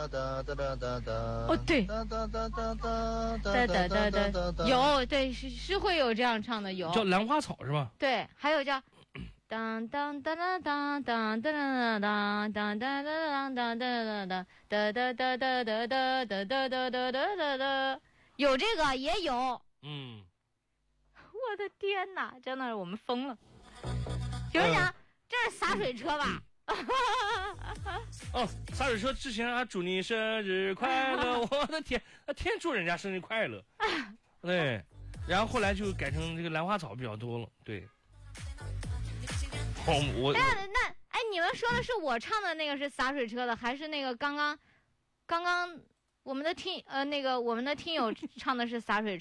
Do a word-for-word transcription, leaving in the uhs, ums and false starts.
哦，对，哒哒哒哒，有，对，是是会有这样唱的，有叫兰花草是吧？ 对，还有叫当当当当当当当当当当当当当当当当当哒哒哒哒哒哒哒哒哒哒哒哒哒，有这个也有。 嗯， 我的天哪，真的是我们疯了。有人讲这是洒水车吧？ 哦，洒水车之前还祝你生日快乐，我的天，天祝人家生日快乐。对，然后后来就改成这个兰花草比较多了。对，哦，我那那哎，你们说的是我唱的那个是洒水车的，还是那个刚刚刚刚我们的听呃那个我们的听友唱的是洒水